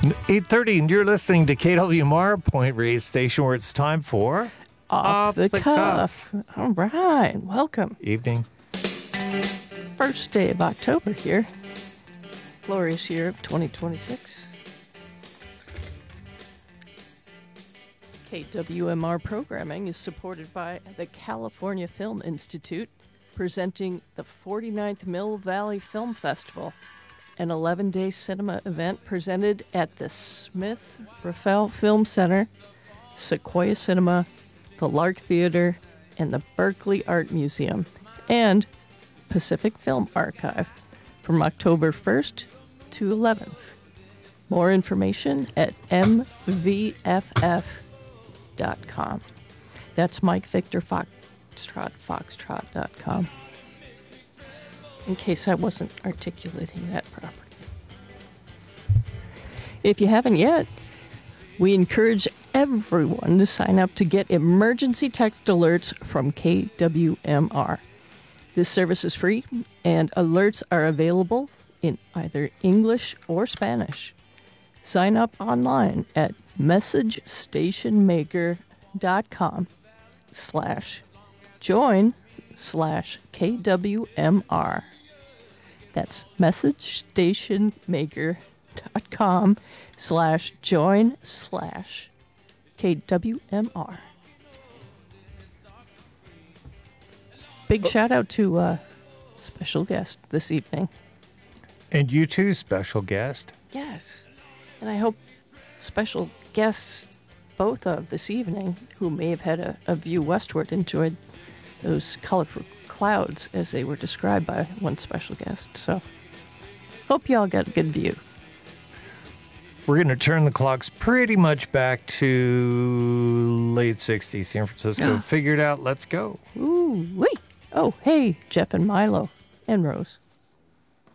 8:30, and you're listening to KWMR, Point Reyes Station, where it's time for Off the Cuff. All right, welcome. Evening. First day of October here. Glorious year of 2026. KWMR programming is supported by the California Film Institute, presenting the 49th Mill Valley Film Festival, an 11-day cinema event presented at the Smith Raphael Film Center, Sequoia Cinema, the Lark Theater, and the Berkeley Art Museum, and Pacific Film Archive from October 1st to 11th. More information at mvff.com. That's Mike Victor Foxtrot.com. In case I wasn't articulating that properly. If you haven't yet, we encourage everyone to sign up to get emergency text alerts from KWMR. This service is free, and alerts are available in either English or Spanish. Sign up online at messagestationmaker.com/join/KWMR. That's messagestationmaker.com/join/KWMR. Big shout out to special guest this evening. And you too, special guest. Yes. And I hope special guests, both of this evening, who may have had a view westward, enjoyed those colorful clouds as they were described by one special guest. So, hope you all got a good view. We're going to turn the clocks pretty much back to late 60s. San Francisco figured out, let's go. Ooh, wait. Oh, hey, Jeff and Milo and Rose.